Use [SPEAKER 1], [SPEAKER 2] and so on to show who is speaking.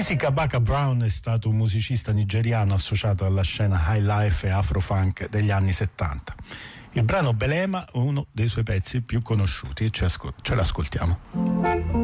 [SPEAKER 1] Easy Kabaka Brown è stato un musicista nigeriano associato alla scena high life e afro-funk degli anni 70. Il brano Belema è uno dei suoi pezzi più conosciuti, ce l'ascoltiamo.